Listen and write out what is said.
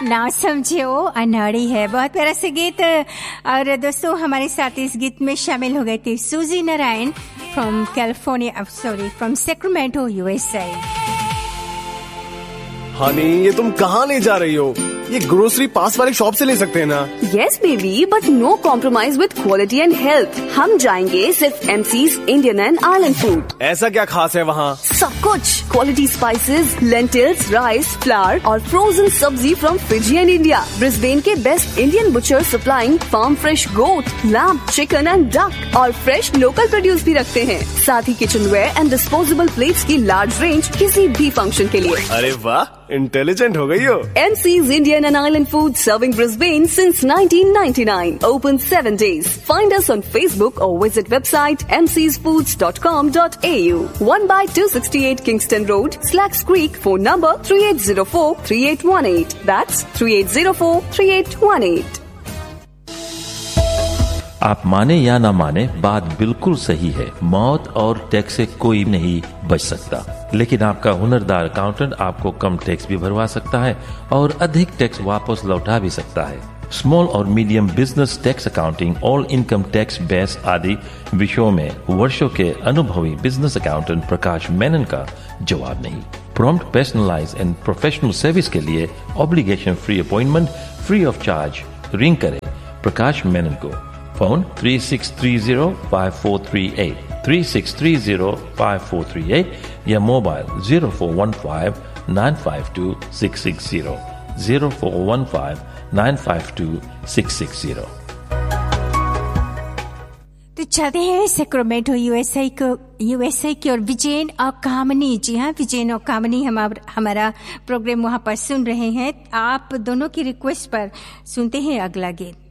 ना समझो अनाड़ी है, बहुत प्यारा से गीत। और दोस्तों हमारे साथ इस गीत में शामिल हो गए थे सूजी Narayan from California, from Sacramento USA. Honey ये तुम कहाँ ले जा रही हो? ये ग्रोसरी पास वाले शॉप से ले सकते हैं ना? Yes baby, but no compromise with quality and health. हम जाएंगे सिर्फ MC's Indian and Island Food। ऐसा क्या खास है वहाँ? सब कुछ quality spices, lentils, rice, flower और फ्रोजन सब्जी from Fiji and India. Brisbane के best Indian butcher supplying farm fresh goat, lamb, chicken and duck और फ्रेश लोकल प्रोड्यूस भी रखते हैं। साथ ही kitchen where and disposable plates की लार्ज रेंज किसी भी फंक्शन के लिए। अरे वाह, इंटेलिजेंट हो गई हो। MC's Indian and Island Food serving Brisbane since 1999. Open 7 days. Find us on Facebook or visit website mcsfoods.com.au. 1/268 Kingston Road, Slacks Creek. Phone number 3804-3818. That's 3804-3818. आप माने या ना माने, बात बिल्कुल सही है। मौत और टैक्स से कोई नहीं बच सकता, लेकिन आपका हुनरदार अकाउंटेंट आपको कम टैक्स भी भरवा सकता है और अधिक टैक्स वापस लौटा भी सकता है। स्मॉल और medium business tax accounting, all income tax base आदि विषयों में वर्षों के अनुभवी बिजनेस अकाउंटेंट प्रकाश मेनन का जवाब नहीं। Prompt, personalise and professional service के लिए obligation free appointment free of charge ring करें प्रकाश मेनन को। फोन 3630-5438, 3630-5438 या मोबाइल 0415-952-660, 0415-952-660। तो चलते हैं सैक्रामेंटो यूएसए की और विजयन और कामनी। जी हाँ, विजयन और कामनी हमारा प्रोग्राम वहाँ पर सुन रहे हैं। आप दोनों की रिक्वेस्ट पर सुनते हैं अगला गीत।